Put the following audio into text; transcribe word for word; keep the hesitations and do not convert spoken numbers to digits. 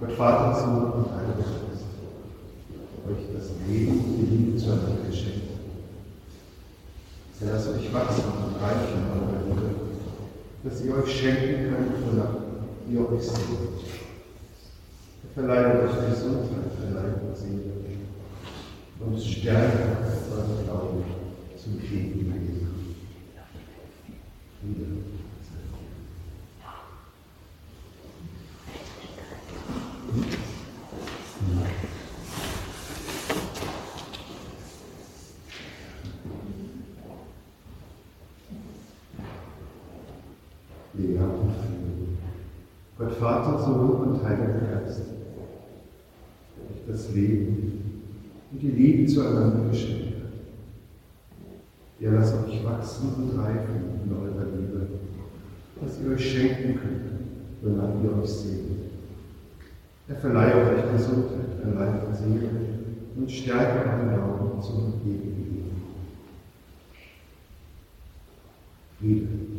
Gott Vater, Sohn und Heiliger Geist, euch das Leben und die Liebe zueinander geschenkt. Ja, lasst euch wachsen und reichen an eurer Liebe, dass ihr euch schenken könnt, wonach ihr euch sehnt. Er verleiht euch Gesundheit, verleiht und Seele und stärkt euren Glauben zum ewigen Leben. Friede. Lea und Frieden. Gott Vater, Sohn und Heiliger Geist, euch das Leben und die Liebe zueinander geschenkt hat. Ja, lasst euch wachsen und reifen in eurer Liebe, dass ihr euch schenken könnt, wonach ihr euch sehnt. Er verleiht euch Gesundheit, verleiht und Seele und stärke euren Glauben zum ewigen Leben. Friede.